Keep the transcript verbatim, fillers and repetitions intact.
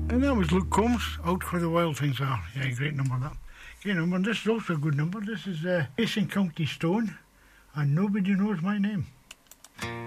And that was Luke Combs, Out Where the Wild Things Are. Yeah, great number that. Great number, and this is also a good number. This is uh, Mason County Stone, and Nobody Knows My Name.